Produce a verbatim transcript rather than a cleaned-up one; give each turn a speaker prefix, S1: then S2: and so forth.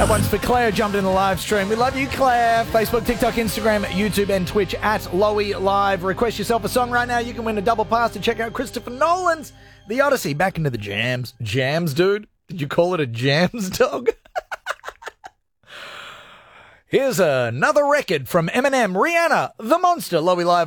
S1: That one's for Claire, jumped in the live stream. We love you, Claire. Facebook, TikTok, Instagram, YouTube, and Twitch at Lowy Live. Request yourself a song right now. You can win a double pass to check out Christopher Nolan's The Odyssey. Back into the jams. Jams, dude? Did you call it a jams, dog? Here's another record from Eminem, Rihanna, The Monster, Lowy Live.